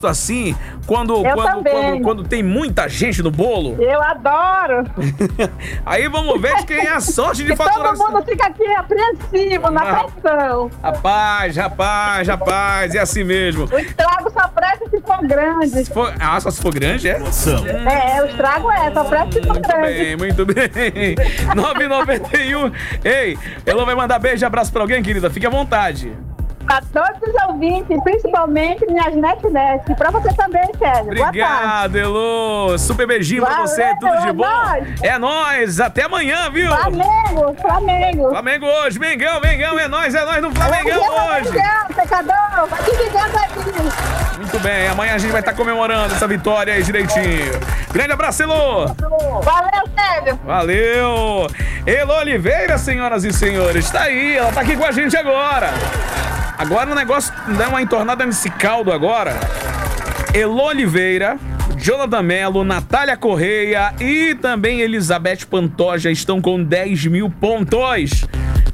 assim, quando tem muita gente no bolo? Eu adoro. Aí vamos ver de quem é a sorte de faturar. Todo mundo fica aqui apreensivo, na pressão. Rapaz, é assim mesmo. O estrago só presta se for grande. Só se for grande, é? O estrago só presta se for grande. Muito bem. 991. Ei, Elô vai mandar beijo e abraço pra alguém, querida? Fique à vontade. Pra todos os ouvintes, principalmente minhas net. Pra você também, Sérgio. Obrigado, Elô. Super beijinho pra você, tudo de bom. É nóis, até amanhã, viu? Flamengo hoje, Mengão, é nóis no Flamengão hoje. Pecador, vai te ligando aqui. Muito bem, amanhã a gente vai estar comemorando essa vitória aí direitinho. Grande abraço, Elô. Valeu, Sérgio. Valeu. Elô Oliveira, senhoras e senhores, tá aí, ela tá aqui com a gente agora. Agora o negócio dá uma entornada nesse caldo agora. Elô Oliveira, Jonathan Melo, Natália Correia e também Elizabeth Pantoja estão com 10 mil pontos.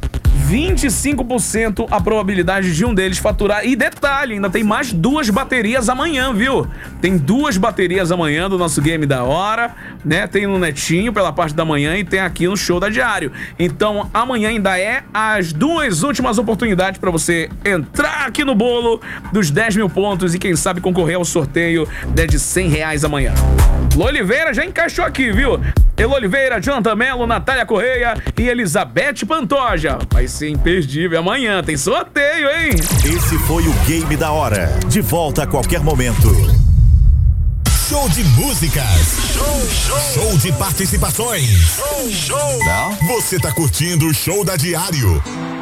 25% a probabilidade de um deles faturar. E detalhe, ainda tem mais 2 baterias amanhã, viu? Tem 2 baterias amanhã do nosso Game da Hora, né? Tem no Netinho pela parte da manhã e tem aqui no Show da Diário. Então, amanhã ainda é as 2 últimas oportunidades para você entrar aqui no bolo dos 10 mil pontos e quem sabe concorrer ao sorteio de R$100 amanhã. Elô Oliveira já encaixou aqui, viu? Elô Oliveira, Jonathan Melo, Natália Correia e Elizabeth Pantoja. Vai ser imperdível. Amanhã tem sorteio, hein? Esse foi o Game da Hora. De volta a qualquer momento. Show de músicas. Show de participações. Show. Você tá curtindo o Show da Diário.